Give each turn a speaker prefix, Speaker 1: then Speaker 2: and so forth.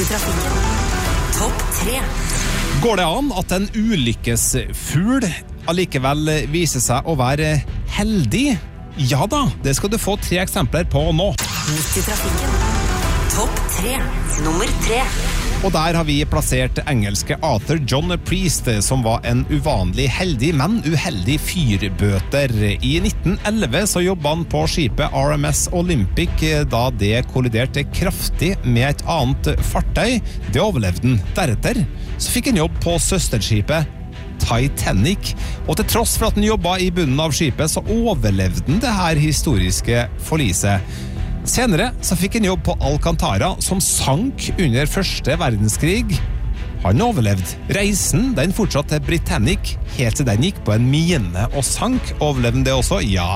Speaker 1: Midt i trafikken. Topp 3.
Speaker 2: Går det an at en ulykkesfugl allikevel viser seg å være heldig? Ja da, det skal du få 3 eksempler på nå.
Speaker 1: Midt i trafikken. Topp 3. Nummer 3.
Speaker 2: Og der har vi plassert engelske Arthur John Priest, som var en uvanlig heldig, men uheldig fyrbøter. I 1911 så jobbet han på skipet RMS Olympic, da det kolliderte kraftig med et annet fartøy. Det overlevde han. Deretter så fikk han jobb på søsterskipet Titanic, og til tross for at han jobbet i bunnen av skipet, så overlevde han det her historiske forliset. Senere så fikk han jobb på Alcantara, som sank under første verdenskrig. Han overlevde. Reisen, den fortsatte til Britannic, helt til den gikk på en mine og sank. Overlevde det også? Ja.